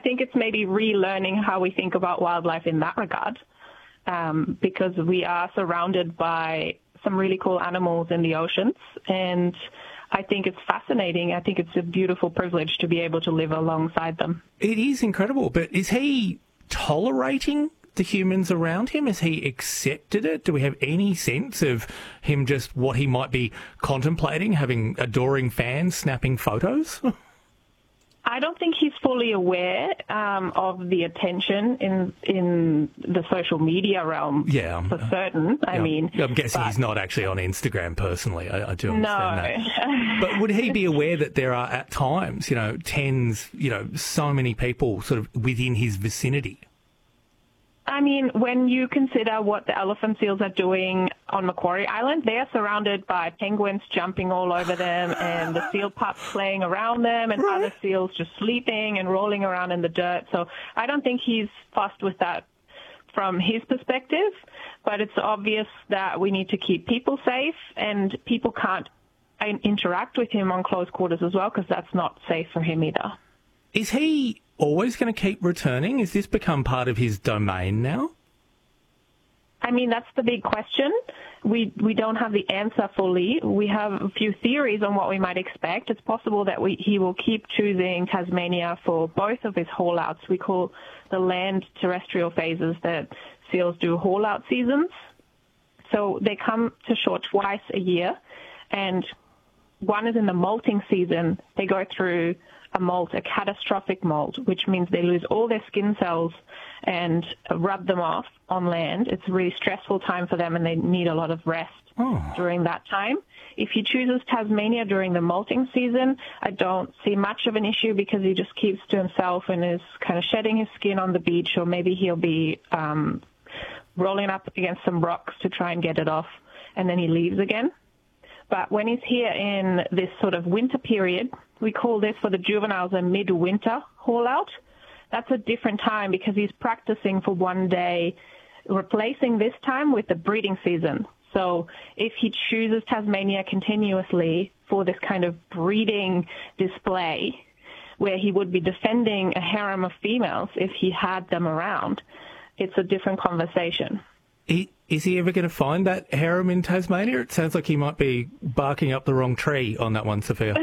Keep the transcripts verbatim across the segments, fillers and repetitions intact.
think it's maybe relearning how we think about wildlife in that regard, um, because we are surrounded by some really cool animals in the oceans, and I think it's fascinating. I think it's a beautiful privilege to be able to live alongside them. It is incredible, but is he tolerating the humans around him? Has he accepted it? Do we have any sense of him just what he might be contemplating, having adoring fans snapping photos? I don't think he's fully aware um, of the attention in in the social media realm. Yeah, um, for certain. I yeah, mean, I'm guessing but, he's not actually on Instagram personally. I, I do understand no. that. But would he be aware that there are at times, you know, tens, you know, so many people sort of within his vicinity? I mean, when you consider what the elephant seals are doing on Macquarie Island, they are surrounded by penguins jumping all over them and the seal pups playing around them and right. other seals just sleeping and rolling around in the dirt. So I don't think he's fussed with that from his perspective, but it's obvious that we need to keep people safe, and people can't interact with him on close quarters as well, because that's not safe for him either. Is he always going to keep returning? Has this become part of his domain now? I mean, that's the big question. We we don't have the answer fully. We have a few theories on what we might expect. It's possible that we, he will keep choosing Tasmania for both of his haul-outs. We call the land terrestrial phases that seals do haul-out seasons. So they come to shore twice a year, and one is in the molting season. They go through a molt, a catastrophic molt, which means they lose all their skin cells and rub them off on land. It's a really stressful time for them, and they need a lot of rest oh. during that time. If he chooses Tasmania during the molting season, I don't see much of an issue, because he just keeps to himself and is kind of shedding his skin on the beach, or maybe he'll be um, rolling up against some rocks to try and get it off, and then he leaves again. But when he's here in this sort of winter period, we call this for the juveniles a midwinter haul-out. That's a different time, because he's practicing for one day, replacing this time with the breeding season. So if he chooses Tasmania continuously for this kind of breeding display, where he would be defending a harem of females if he had them around, it's a different conversation. He, is he ever going to find that harem in Tasmania? It sounds like he might be barking up the wrong tree on that one, Sophia.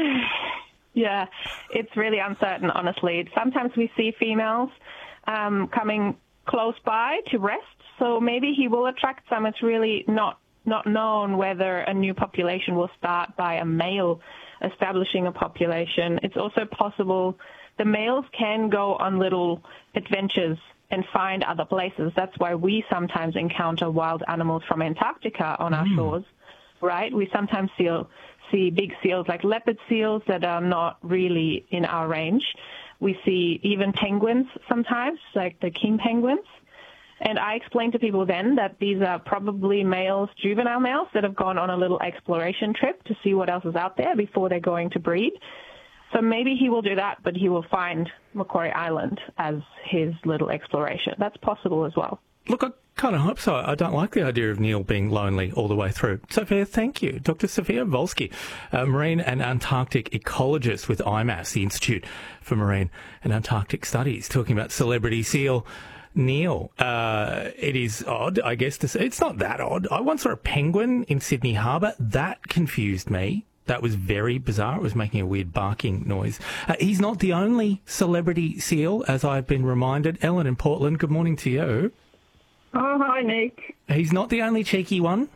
Yeah, it's really uncertain, honestly. Sometimes we see females um, coming close by to rest, so maybe he will attract some. It's really not, not known whether a new population will start by a male establishing a population. It's also possible the males can go on little adventures and find other places. That's why we sometimes encounter wild animals from Antarctica on our mm. shores, right? We sometimes see, see big seals like leopard seals that are not really in our range. We see even penguins sometimes, like the king penguins. And I explain to people then that these are probably males, juvenile males, that have gone on a little exploration trip to see what else is out there before they're going to breed. So maybe he will do that, but he will find Macquarie Island as his little exploration. That's possible as well. Look, I kind of hope so. I don't like the idea of Neil being lonely all the way through. Sophia, thank you. Doctor Sophia Volsky, a marine and Antarctic ecologist with I M A S, the Institute for Marine and Antarctic Studies, talking about celebrity seal Neil. Uh, it is odd, I guess, to say. It's not that odd. I once saw a penguin in Sydney Harbour. That confused me. That was very bizarre. It was making a weird barking noise. Uh, he's not the only celebrity seal, as I've been reminded. Ellen in Portland, good morning to you. Oh, hi, Nick. He's not the only cheeky one?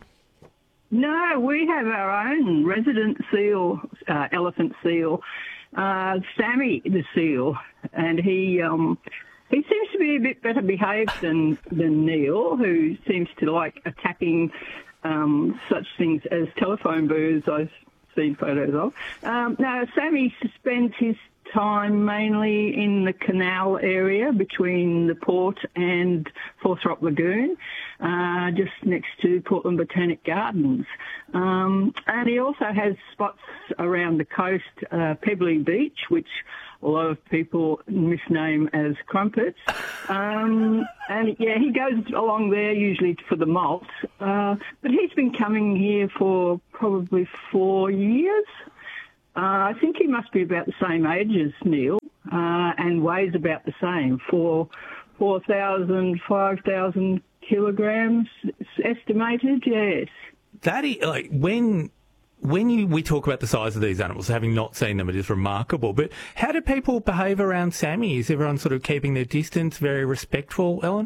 No, we have our own resident seal, uh, elephant seal, uh, Sammy the seal, and he um, he seems to be a bit better behaved than, than Neil, who seems to like attacking um, such things as telephone booths, I've seen photos of. Um, now, Sammy spends his time mainly in the canal area between the port and Forthrop Lagoon, uh, just next to Portland Botanic Gardens. Um, and he also has spots around the coast, uh, Pebbly Beach, which a lot of people misname as Crumpets. Um, and, yeah, he goes along there usually for the molt. Uh, but he's been coming here for probably four years. Uh, I think he must be about the same age as Neil. uh, and weighs about the same, for four thousand, five thousand kilograms estimated, yes. That is, like, when when you, we talk about the size of these animals, having not seen them, it is remarkable. But how do people behave around Sammy? Is everyone sort of keeping their distance, very respectful, Ellen?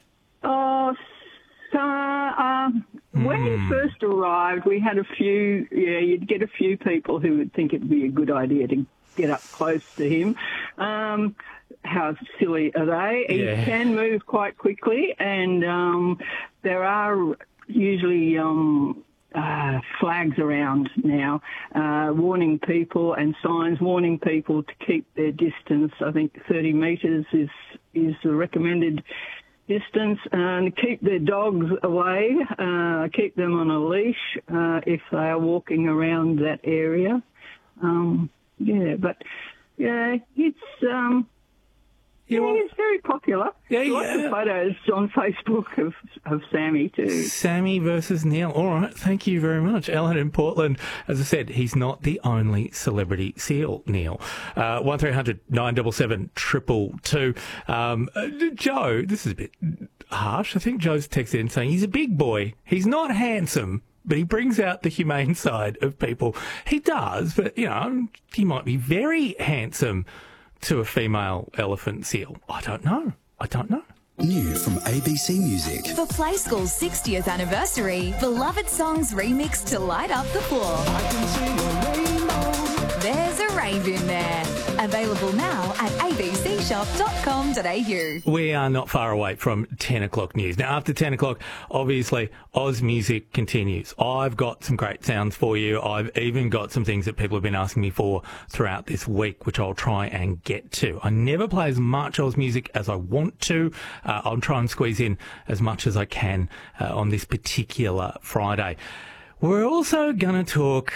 Oh, so uh, mm. when he first arrived, we had a few, yeah, you'd get a few people who would think it'd be a good idea to get up close to him. Um, how silly are they? Yeah. He can move quite quickly, and um, there are usually um, uh, flags around now uh, warning people and signs warning people to keep their distance. I think thirty metres is, is the recommended distance, and keep their dogs away, uh, keep them on a leash uh, if they are walking around that area. Um, yeah, but yeah, it's... Um, Yeah, well, he's very popular. Yeah, Lots yeah. of photos on Facebook of, of Sammy too. Sammy versus Neil. All right, thank you very much. Ellen in Portland, as I said, he's not the only celebrity seal, Neil. Uh, one three hundred nine seven seven triple two. Um, uh, Joe, this is a bit harsh. I think Joe's texted in saying he's a big boy. He's not handsome, but he brings out the humane side of people. He does, but, you know, he might be very handsome to a female elephant seal. I don't know. I don't know. New from A B C Music. For Play School's sixtieth anniversary, beloved songs remixed to light up the floor. I can see a rainbow. There's a rave in there. Available now at a b c shop dot com dot a u. We are not far away from ten o'clock news. Now, after ten o'clock, obviously, Oz Music continues. I've got some great sounds for you. I've even got some things that people have been asking me for throughout this week, which I'll try and get to. I never play as much Oz Music as I want to. Uh, I'll try and squeeze in as much as I can uh, on this particular Friday. We're also going to talk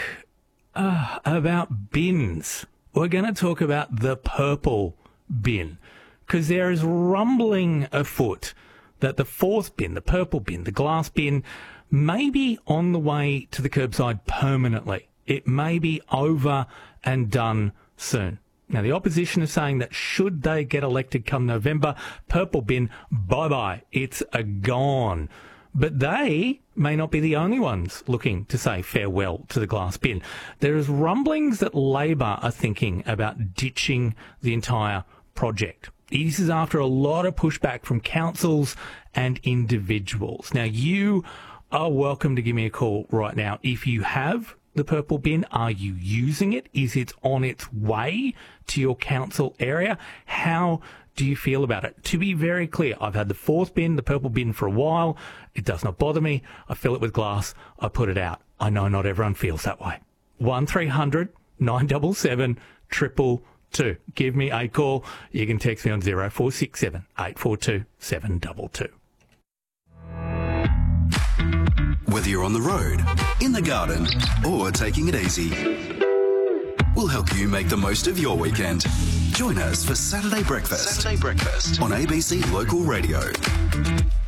uh, about bins. We're going to talk about the purple bin, because there is rumbling afoot that the fourth bin, the purple bin, the glass bin, may be on the way to the curbside permanently. It may be over and done soon. Now, the opposition is saying that should they get elected come November, purple bin, bye-bye, it's a gone. But they may not be the only ones looking to say farewell to the glass bin. There is rumblings that Labor are thinking about ditching the entire project. This is after a lot of pushback from councils and individuals. Now, you are welcome to give me a call right now. If you have the purple bin, are you using it? Is it on its way to your council area? How do you feel about it? To be very clear, I've had the fourth bin, the purple bin, for a while. It does not bother me. I fill it with glass. I put it out. I know not everyone feels that way. one three hundred nine seven seven triple two. Give me a call. You can text me on zero four six seven eight four two seven two two. Whether you're on the road, in the garden, or taking it easy, we'll help you make the most of your weekend. Join us for Saturday Breakfast. Saturday Breakfast on A B C Local Radio.